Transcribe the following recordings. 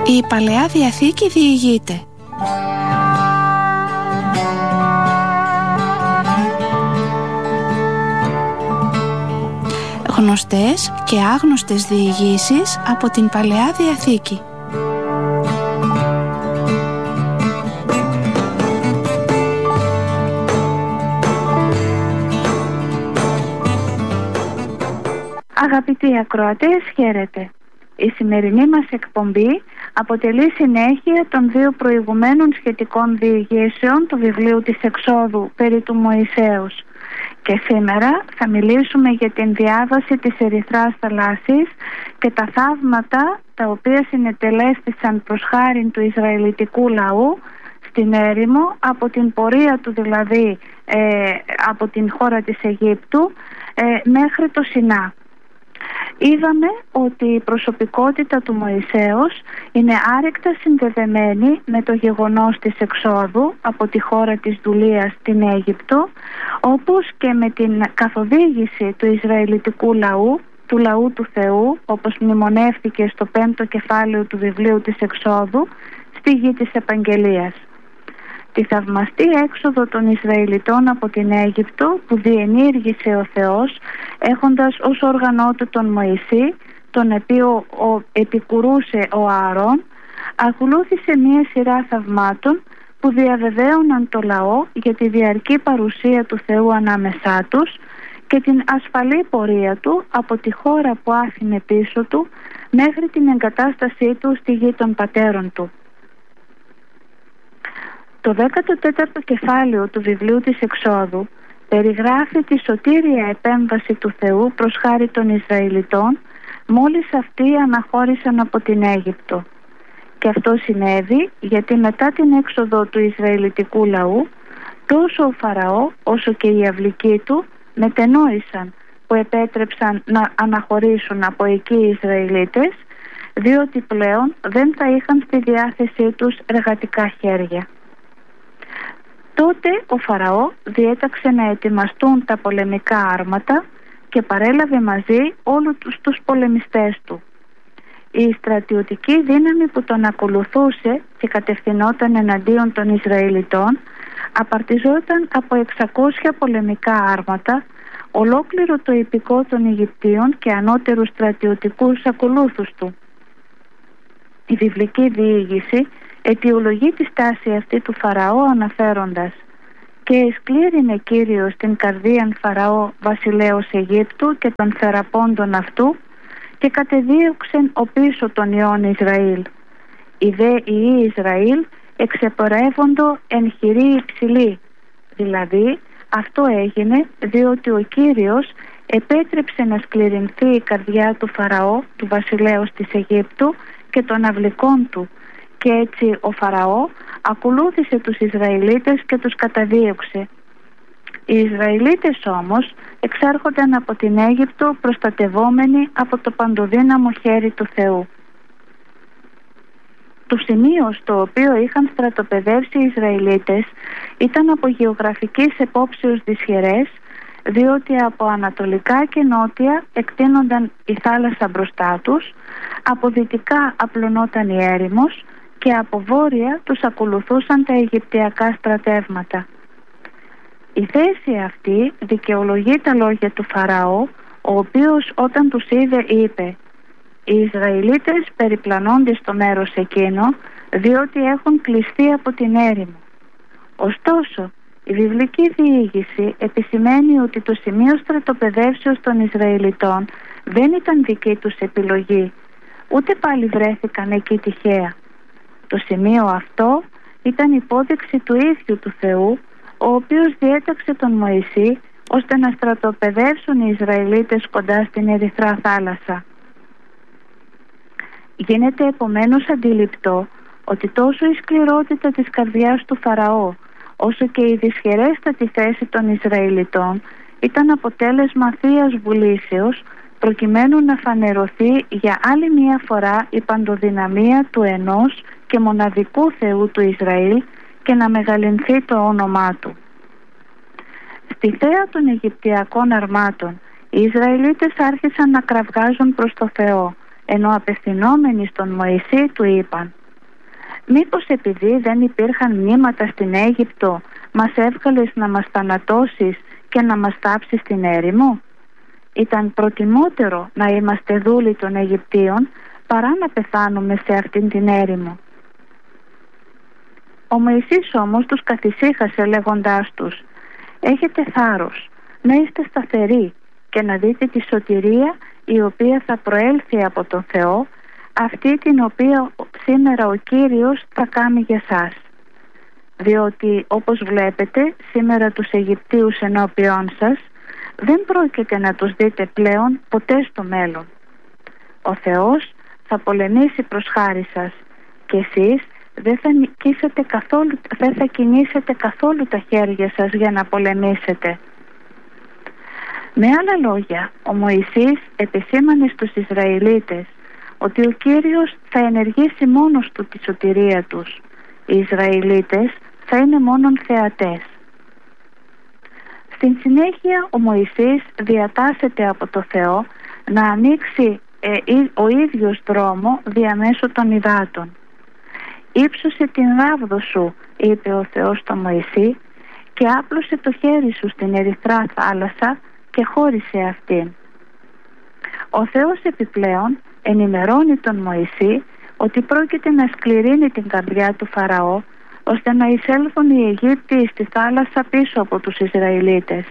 Η Παλαιά Διαθήκη διηγείται. Γνωστές και άγνωστες διηγήσεις από την Παλαιά Διαθήκη. Αγαπητοί ακροατές, χαίρετε. Η σημερινή μας εκπομπή αποτελεί συνέχεια των δύο προηγουμένων σχετικών διηγήσεων του βιβλίου της Εξόδου περί του Μωυσέως. Και σήμερα θα μιλήσουμε για την διάβαση της Ερυθράς Θαλάσσης και τα θαύματα τα οποία συνετελέστησαν προς χάριν του Ισραηλιτικού λαού στην έρημο, από την πορεία του δηλαδή από την χώρα της Αιγύπτου μέχρι το Σινά. Είδαμε ότι η προσωπικότητα του Μωυσέως είναι άρρηκτα συνδεδεμένη με το γεγονός της εξόδου από τη χώρα της δουλείας στην Αίγυπτο, όπως και με την καθοδήγηση του Ισραηλιτικού λαού, του λαού του Θεού, όπως μνημονεύτηκε στο 5ο κεφάλαιο του βιβλίου της Εξόδου, στη γη της Επαγγελίας. Τη θαυμαστή έξοδο των Ισραηλιτών από την Αίγυπτο που διενήργησε ο Θεός, έχοντας ως όργανό του τον Μωυσή, τον οποίο επικουρούσε ο Ααρών, ακολούθησε μία σειρά θαυμάτων που διαβεβαίωναν το λαό για τη διαρκή παρουσία του Θεού ανάμεσά τους και την ασφαλή πορεία του από τη χώρα που άφηνε πίσω του μέχρι την εγκατάστασή του στη γη των πατέρων του. Το 14ο κεφάλαιο του βιβλίου της Εξόδου περιγράφει τη σωτήρια επέμβαση του Θεού προς χάρη των Ισραηλιτών μόλις αυτοί αναχώρησαν από την Αίγυπτο. Και αυτό συνέβη γιατί μετά την έξοδο του Ισραηλιτικού λαού, τόσο ο Φαραώ όσο και οι αυλικοί του μετενόησαν που επέτρεψαν να αναχωρήσουν από εκεί οι Ισραηλίτες, διότι πλέον δεν θα είχαν στη διάθεσή τους εργατικά χέρια. Τότε ο Φαραώ διέταξε να ετοιμαστούν τα πολεμικά άρματα και παρέλαβε μαζί όλους τους πολεμιστές του. Η στρατιωτική δύναμη που τον ακολουθούσε και κατευθυνόταν εναντίον των Ισραηλιτών απαρτιζόταν από 600 πολεμικά άρματα, ολόκληρο το ιππικό των Αιγυπτίων και ανώτερους στρατιωτικούς ακολούθους του. Η βιβλική διήγηση αιτιολογεί τη στάση αυτή του Φαραώ αναφέροντας «Και εσκλήρινε Κύριος την καρδίαν Φαραώ βασιλέως Αιγύπτου και των θεραπώντων αυτού και κατεδίωξεν οπίσω των ιών Ισραήλ. Οι δε ιοί Ισραήλ εξεπορεύοντο εν χειρή υψηλή». Δηλαδή αυτό έγινε διότι ο Κύριος επέτρεψε να σκληρινθεί η καρδιά του Φαραώ, του βασιλέως της Αιγύπτου και των αυλικών του, και έτσι ο Φαραώ ακολούθησε τους Ισραηλίτες και τους καταδίωξε. Οι Ισραηλίτες όμως εξάρχονταν από την Αίγυπτο προστατευόμενοι από το παντοδύναμο χέρι του Θεού. Το σημείο στο οποίο είχαν στρατοπεδεύσει οι Ισραηλίτες ήταν από γεωγραφικής επόψεως δυσχερές, διότι από ανατολικά και νότια εκτείνονταν η θάλασσα μπροστά τους, από δυτικά απλωνόταν η έρημος και από βόρεια τους ακολουθούσαν τα Αιγυπτιακά στρατεύματα. Η θέση αυτή δικαιολογεί τα λόγια του Φαραώ, ο οποίος όταν τους είδε είπε «Οι Ισραηλίτες περιπλανώνται στο μέρος εκείνο, διότι έχουν κλειστεί από την έρημο». Ωστόσο, η βιβλική διήγηση επισημαίνει ότι το σημείο στρατοπεδεύσεως των Ισραηλιτών δεν ήταν δική τους επιλογή, ούτε πάλι βρέθηκαν εκεί τυχαία. Το σημείο αυτό ήταν υπόδειξη του ίδιου του Θεού, ο οποίος διέταξε τον Μωυσή ώστε να στρατοπεδεύσουν οι Ισραηλίτες κοντά στην Ερυθρά θάλασσα. Γίνεται επομένως αντιληπτό ότι τόσο η σκληρότητα της καρδιάς του Φαραώ όσο και η δυσχερέστατη θέση των Ισραηλιτών ήταν αποτέλεσμα θείας βουλήσεως, προκειμένου να φανερωθεί για άλλη μία φορά η παντοδυναμία του ενός και μοναδικού Θεού του Ισραήλ και να μεγαλυνθεί το όνομά του. Στη θέα των Αιγυπτιακών αρμάτων οι Ισραηλίτες άρχισαν να κραυγάζουν προς το Θεό ενώ απευθυνόμενοι στον Μωυσή του είπαν: «Μήπως επειδή δεν υπήρχαν μνήματα στην Αίγυπτο, μας έβγαλες να μας θανατώσεις και να μας τάψεις στην έρημο? Ήταν προτιμότερο να είμαστε δούλοι των Αιγυπτίων παρά να πεθάνουμε σε αυτήν την έρημο». Ο Μωυσής όμως τους καθησύχασε λέγοντάς τους: «Έχετε θάρρος, να είστε σταθεροί και να δείτε τη σωτηρία η οποία θα προέλθει από τον Θεό, αυτή την οποία σήμερα ο Κύριος θα κάνει για σας. Διότι όπως βλέπετε σήμερα τους Αιγυπτίους ενώπιόν σας, δεν πρόκειται να τους δείτε πλέον ποτέ στο μέλλον. Ο Θεός θα πολεμήσει προς χάρη σας και εσείς δεν θα κινήσετε καθόλου τα χέρια σας για να πολεμήσετε». Με άλλα λόγια, ο Μωυσής επισήμανε στους Ισραηλίτες ότι ο Κύριος θα ενεργήσει μόνος του τη σωτηρία τους. Οι Ισραηλίτες θα είναι μόνον θεατές. Στην συνέχεια ο Μωυσής διατάσσεται από το Θεό να ανοίξει ο ίδιος δρόμο διαμέσου των υδάτων. «Ήψωσε την ράβδο σου», είπε ο Θεός στον Μωυσή, «και άπλωσε το χέρι σου στην ερυθρά θάλασσα και χώρισε αυτήν». Ο Θεός επιπλέον ενημερώνει τον Μωυσή ότι πρόκειται να σκληρύνει την καρδιά του Φαραώ, ώστε να εισέλθουν οι Αιγύπτιοι στη θάλασσα πίσω από τους Ισραηλίτες.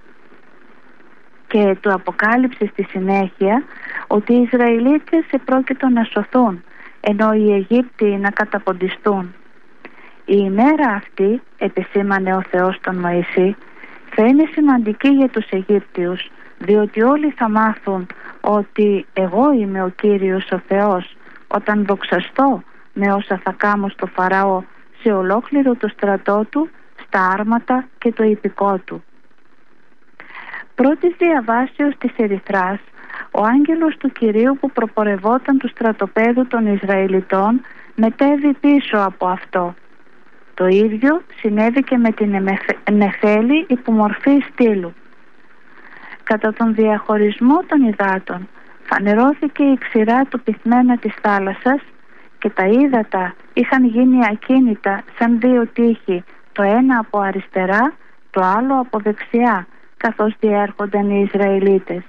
Και του αποκάλυψε στη συνέχεια ότι οι Ισραηλίτες επρόκειτο να σωθούν, ενώ οι Αιγύπτιοι να καταποντιστούν. Η ημέρα αυτή, επισήμανε ο Θεός τον Μωυσή, θα είναι σημαντική για τους Αιγύπτιους, διότι όλοι θα μάθουν ότι εγώ είμαι ο Κύριος ο Θεός, όταν δοξαστώ με όσα θα κάνω στο Φαραώ, σε ολόκληρο το στρατό του, στα άρματα και το ιππικό του. Πρώτης διαβάσεως της Ερυθράς, ο άγγελος του Κυρίου που προπορευόταν του στρατοπέδου των Ισραηλιτών μετέβη πίσω από αυτό. Το ίδιο συνέβη και με την Νεφέλη υπομορφή στήλου. Κατά τον διαχωρισμό των υδάτων φανερώθηκε η ξηρά του πυθμένα της θάλασσας και τα ύδατα είχαν γίνει ακίνητα σαν δύο τείχη, το ένα από αριστερά, το άλλο από δεξιά, καθώς διέρχονταν οι Ισραηλίτες.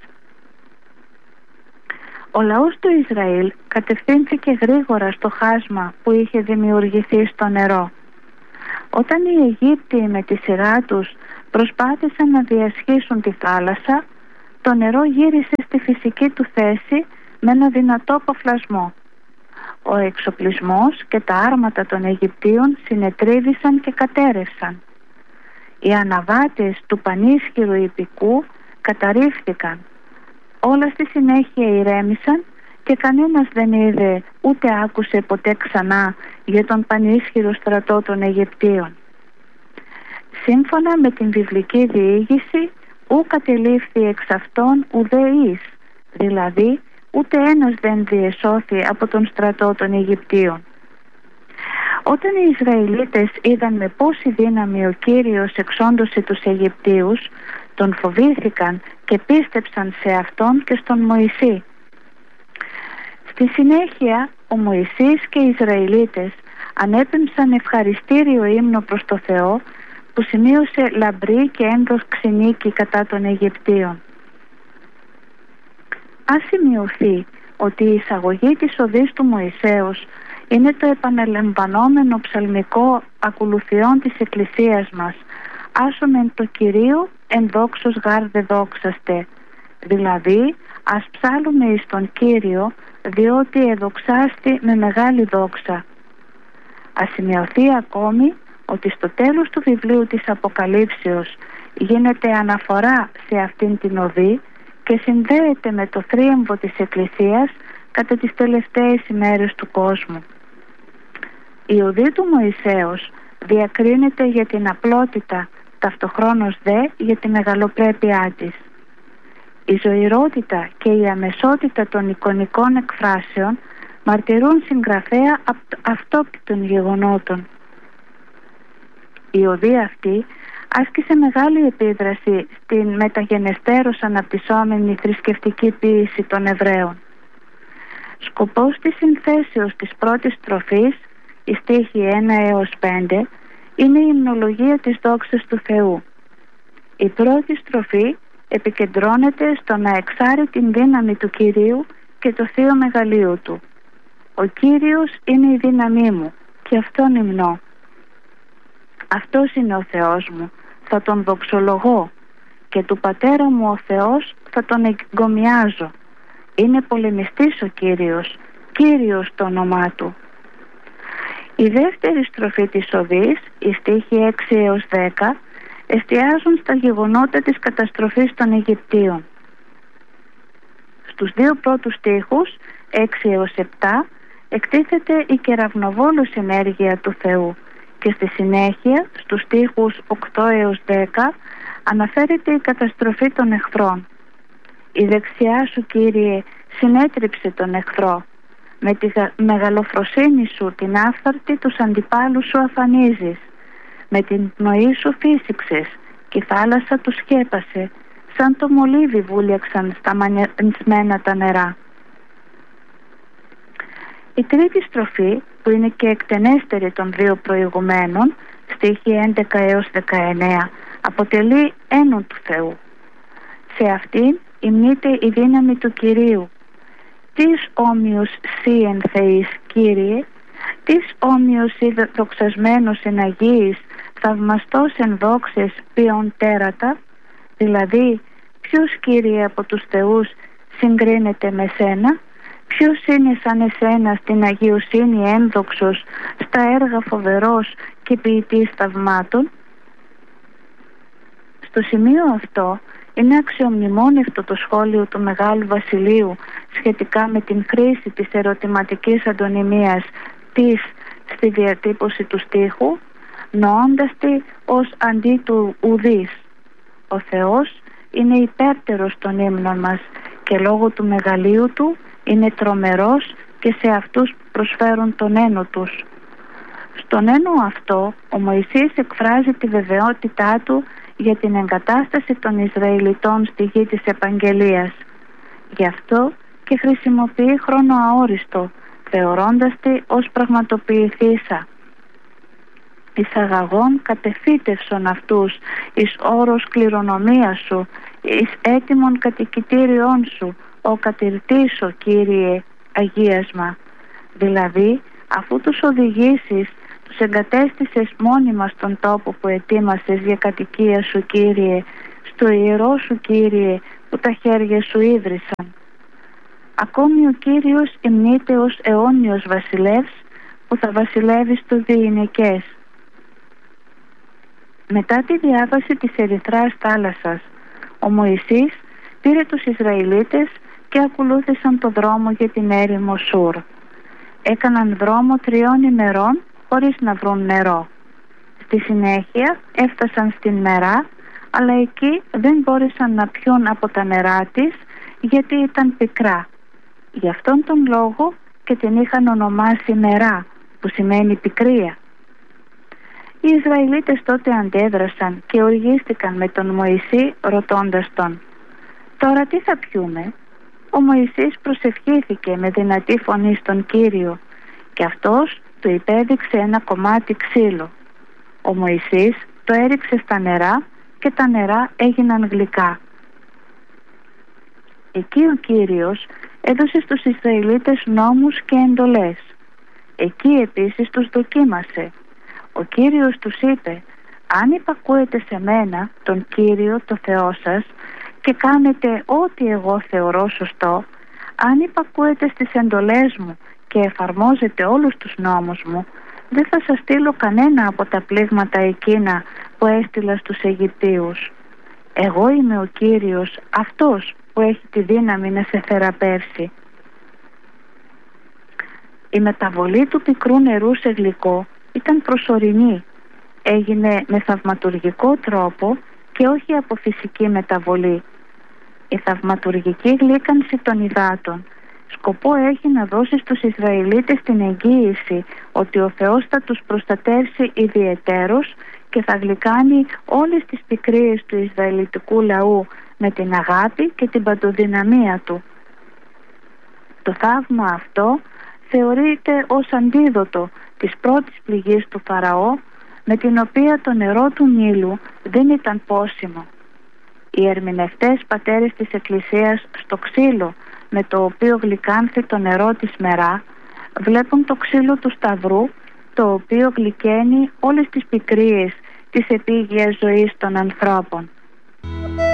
Ο λαός του Ισραήλ κατευθύνθηκε γρήγορα στο χάσμα που είχε δημιουργηθεί στο νερό. Όταν οι Αιγύπτιοι με τη σειρά τους προσπάθησαν να διασχίσουν τη θάλασσα, το νερό γύρισε στη φυσική του θέση με ένα δυνατό ποφλασμό. Ο εξοπλισμός και τα άρματα των Αιγυπτίων συνετρίβησαν και κατέρευσαν. Οι αναβάτες του πανίσχυρου ιππικού καταρρίφθηκαν. Όλα στη συνέχεια ηρέμησαν και κανένας δεν είδε ούτε άκουσε ποτέ ξανά για τον πανίσχυρο στρατό των Αιγυπτίων. Σύμφωνα με την βιβλική διήγηση, ου κατελήφθη εξ αυτών ουδεής, δηλαδή ούτε ένας δεν διεσώθη από τον στρατό των Αιγυπτίων. Όταν οι Ισραηλίτες είδαν με πόση δύναμη ο Κύριος εξόντωσε τους Αιγυπτίους, τον φοβήθηκαν και πίστεψαν σε αυτόν και στον Μωυσή. Στη συνέχεια ο Μωυσής και οι Ισραηλίτες ανέπεμψαν ευχαριστήριο ύμνο προς το Θεό, που σημείωσε λαμπρή και ένδοξη νίκη κατά των Αιγυπτίων. Ας σημειωθεί ότι η εισαγωγή της οδής του Μωυσέως είναι το επαναλαμβανόμενο ψαλμικό ακολουθιών της Εκκλησίας μας, «Άσομεν το Κυρίο εν δόξος γάρ δε δόξαστε», δηλαδή ας ψάλουμε εις τον Κύριο, διότι εδοξάστη με μεγάλη δόξα. Ας σημειωθεί ακόμη ότι στο τέλος του βιβλίου της Αποκαλύψεως γίνεται αναφορά σε αυτήν την οδή και συνδέεται με το θρίαμβο της Εκκλησίας κατά τις τελευταίες ημέρες του κόσμου. Η οδή του Μωυσέως διακρίνεται για την απλότητα, ταυτοχρόνως δε για τη μεγαλοπρέπειά της. Η ζωηρότητα και η αμεσότητα των εικονικών εκφράσεων μαρτυρούν συγγραφέα αυτόπτων γεγονότων. Η οδή αυτή άσκησε μεγάλη επίδραση στην μεταγενεστέρως αναπτυσσόμενη θρησκευτική ποίηση των Εβραίων. Σκοπός της συνθέσεως της πρώτης στροφής, η στίχη 1 έως 5, είναι η υμνολογία της δόξας του Θεού. Η πρώτη στροφή επικεντρώνεται στο να εξάρει την δύναμη του Κυρίου και το θείο μεγαλείου του. Ο Κύριος είναι η δύναμή μου και αυτόν υμνώ. Αυτός είναι ο Θεός μου, θα τον δοξολογώ, και του πατέρα μου ο Θεός θα τον εγκομιάζω. Είναι πολεμιστής ο Κύριος, Κύριος το όνομά του. Η δεύτερη στροφή της Οδής, οι στίχοι 6 έως 10, εστιάζουν στα γεγονότα της καταστροφής των Αιγυπτίων. Στους δύο πρώτους στίχους, 6 έως 7, εκτίθεται η κεραυνοβόλος ενέργεια του Θεού και στη συνέχεια, στους στίχους 8 έως 10, αναφέρεται η καταστροφή των εχθρών. «Η δεξιά σου, Κύριε, συνέτριψε τον εχθρό. Με τη μεγαλοφροσύνη σου την άφθαρτη τους αντιπάλους σου αφανίζεις. Με την πνοή σου φύσηξες και η θάλασσα τους σκέπασε. Σαν το μολύβι βούλιαξαν στα μανιασμένα τα νερά». Η τρίτη στροφή, που είναι και εκτενέστερη των δύο προηγουμένων, στίχοι 11 έως 19, αποτελεί ένον του Θεού. Σε αυτήν υμνείται η δύναμη του Κυρίου. «Τις όμοιος σύ εν Θεής, Κύριε, τις όμοιος σύ δοξασμένος εν Αγίης, θαυμαστός εν δόξες ποιον τέρατα». Δηλαδή, ποιος, Κύριε, από τους θεούς συγκρίνεται με σένα? Ποιος είναι σαν εσένα στην αγιοσύνη ένδοξος, στα έργα φοβερός και ποιητής θαυμάτων? Στο σημείο αυτό είναι αξιομνημόνευτο το σχόλιο του Μεγάλου Βασιλείου σχετικά με την χρήση της ερωτηματικής αντωνυμίας της στη διατύπωση του στίχου, νοώντας τη ως αντί του ουδής. Ο Θεός είναι υπέρτερος των ύμνων μας και λόγω του μεγαλείου του είναι τρομερός και σε αυτούς που προσφέρουν τον ένο τους. Στον ένο αυτό ο Μωυσής εκφράζει τη βεβαιότητά του για την εγκατάσταση των Ισραηλιτών στη γη της επαγγελίας. Γι' αυτό και χρησιμοποιεί χρόνο αόριστο, θεωρώντας τη ως πραγματοποιηθήσα. «Εισαγαγών κατεφύτευσον αυτούς εις όρος κληρονομίας σου, εις έτοιμον κατοικητήριών σου, ο κατηρτής ο Κύριε αγίασμα». Δηλαδή, αφού τους οδηγήσεις, τους εγκατέστησες μόνιμα στον τόπο που ετοίμασες για κατοικία σου, Κύριε, στο ιερό σου, Κύριε, που τα χέρια σου ίδρυσαν. Ακόμη ο Κύριος υμνείται ως αιώνιος βασιλεύς που θα βασιλεύει στο διηνεκές. Μετά τη διάβαση της Ερυθράς θάλασσας, ο Μωυσής πήρε τους Ισραηλίτες και ακολούθησαν το δρόμο για την έρημο Σουρ. Έκαναν δρόμο 3 ημερών χωρίς να βρουν νερό. Στη συνέχεια έφτασαν στην Μερά, αλλά εκεί δεν μπόρεσαν να πιούν από τα νερά της γιατί ήταν πικρά. Γι' αυτόν τον λόγο και την είχαν ονομάσει Μερά, που σημαίνει πικρία. Οι Ισραηλίτες τότε αντέδρασαν και οργίστηκαν με τον Μωυσή ρωτώντας τον: «Τώρα τι θα πιούμε?» Ο Μωυσής προσευχήθηκε με δυνατή φωνή στον Κύριο και αυτός του υπέδειξε ένα κομμάτι ξύλο. Ο Μωυσής το έριξε στα νερά και τα νερά έγιναν γλυκά. Εκεί ο Κύριος έδωσε στους Ισραηλίτες νόμους και εντολές. Εκεί επίσης τους δοκίμασε. Ο Κύριος τους είπε: «Αν υπακούετε σε μένα, τον Κύριο, το Θεό σας, και κάνετε ό,τι εγώ θεωρώ σωστό, αν υπακούετε στις εντολές μου και εφαρμόζετε όλους τους νόμους μου, δεν θα σας στείλω κανένα από τα πλήγματα εκείνα που έστειλα στους Αιγυπτίους. Εγώ είμαι ο Κύριος, αυτός που έχει τη δύναμη να σε θεραπεύσει». Η μεταβολή του πικρού νερού σε γλυκό ήταν προσωρινή. Έγινε με θαυματουργικό τρόπο και όχι από φυσική μεταβολή. Η θαυματουργική γλύκανση των υδάτων σκοπό έχει να δώσει στους Ισραηλίτες την εγγύηση ότι ο Θεός θα τους προστατεύσει ιδιαιτέρως και θα γλυκάνει όλες τις πικρίες του Ισραηλιτικού λαού με την αγάπη και την παντοδυναμία του. Το θαύμα αυτό θεωρείται ως αντίδοτο της πρώτης πληγής του Φαραώ, με την οποία το νερό του Νείλου δεν ήταν πόσιμο. Οι ερμηνευτές πατέρες της Εκκλησίας στο ξύλο με το οποίο γλυκάνθη το νερό της Μερά βλέπουν το ξύλο του Σταυρού, το οποίο γλυκαίνει όλες τις πικρίες της επίγειας ζωής των ανθρώπων.